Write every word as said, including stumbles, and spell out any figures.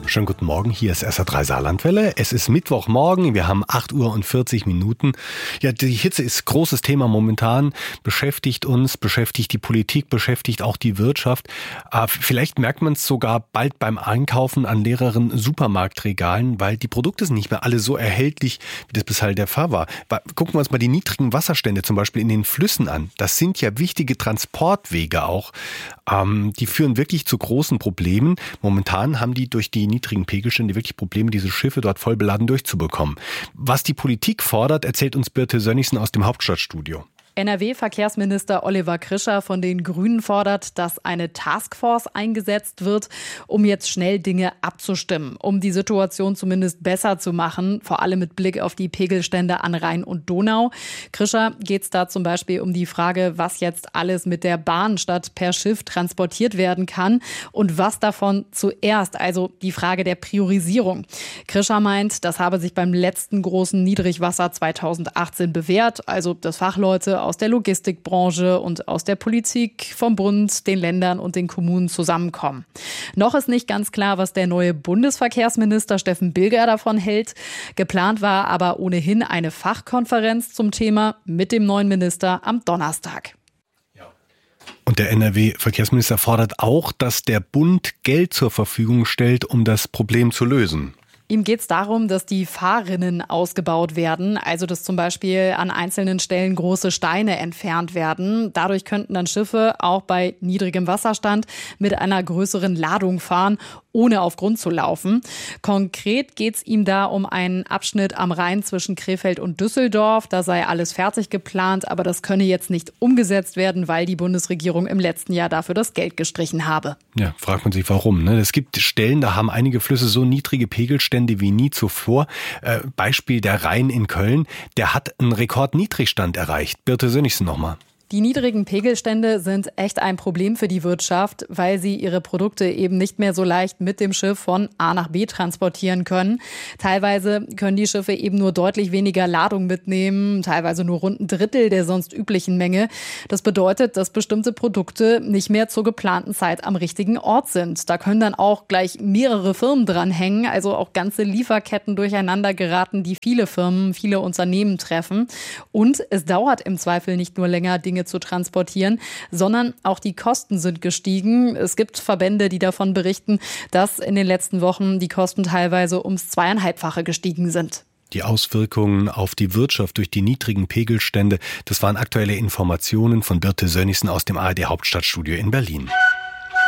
Schönen guten Morgen, hier ist S R drei Saarlandwelle. Es ist Mittwochmorgen, wir haben acht Uhr und vierzig Minuten. Ja, die Hitze ist großes Thema momentan, beschäftigt uns, beschäftigt die Politik, beschäftigt auch die Wirtschaft. Äh, vielleicht merkt man es sogar bald beim Einkaufen an leeren Supermarktregalen, weil die Produkte sind nicht mehr alle so erhältlich, wie das bisher der Fall war. Gucken wir uns mal die niedrigen Wasserstände zum Beispiel in den Flüssen an. Das sind ja wichtige Transportwege auch. Ähm, die führen wirklich zu großen Problemen. Momentan haben die durch die niedrigen Pegelstände wirklich Probleme, diese Schiffe dort voll beladen durchzubekommen. Was die Politik fordert, erzählt uns Birte Sönnigsen aus dem Hauptstadtstudio. N R W-Verkehrsminister Oliver Krischer von den Grünen fordert, dass eine Taskforce eingesetzt wird, um jetzt schnell Dinge abzustimmen, um die Situation zumindest besser zu machen, vor allem mit Blick auf die Pegelstände an Rhein und Donau. Krischer geht es da zum Beispiel um die Frage, was jetzt alles mit der Bahn statt per Schiff transportiert werden kann und was davon zuerst, also die Frage der Priorisierung. Krischer meint, das habe sich beim letzten großen Niedrigwasser zweitausendachtzehn bewährt, also dass Fachleute aus der Logistikbranche und aus der Politik, vom Bund, den Ländern und den Kommunen zusammenkommen. Noch ist nicht ganz klar, was der neue Bundesverkehrsminister Steffen Bilger davon hält. Geplant war aber ohnehin eine Fachkonferenz zum Thema mit dem neuen Minister am Donnerstag. Und der N R W-Verkehrsminister fordert auch, dass der Bund Geld zur Verfügung stellt, um das Problem zu lösen. Ihm geht es darum, dass die Fahrrinnen ausgebaut werden, also dass zum Beispiel an einzelnen Stellen große Steine entfernt werden. Dadurch könnten dann Schiffe auch bei niedrigem Wasserstand mit einer größeren Ladung fahren, ohne auf Grund zu laufen. Konkret geht es ihm da um einen Abschnitt am Rhein zwischen Krefeld und Düsseldorf. Da sei alles fertig geplant, aber das könne jetzt nicht umgesetzt werden, weil die Bundesregierung im letzten Jahr dafür das Geld gestrichen habe. Ja, fragt man sich warum. Ne? Es gibt Stellen, da haben einige Flüsse so niedrige Pegelstände wie nie zuvor. Äh, Beispiel der Rhein in Köln, der hat einen Rekordniedrigstand erreicht. Birte Sönnigsen nochmal. Die niedrigen Pegelstände sind echt ein Problem für die Wirtschaft, weil sie ihre Produkte eben nicht mehr so leicht mit dem Schiff von A nach B transportieren können. Teilweise können die Schiffe eben nur deutlich weniger Ladung mitnehmen, teilweise nur rund ein Drittel der sonst üblichen Menge. Das bedeutet, dass bestimmte Produkte nicht mehr zur geplanten Zeit am richtigen Ort sind. Da können dann auch gleich mehrere Firmen dranhängen, also auch ganze Lieferketten durcheinander geraten, die viele Firmen, viele Unternehmen treffen. Und es dauert im Zweifel nicht nur länger, Dinge zu transportieren, sondern auch die Kosten sind gestiegen. Es gibt Verbände, die davon berichten, dass in den letzten Wochen die Kosten teilweise ums zweieinhalbfache gestiegen sind. Die Auswirkungen auf die Wirtschaft durch die niedrigen Pegelstände, das waren aktuelle Informationen von Birte Sönnigsen aus dem A R D Hauptstadtstudio in Berlin.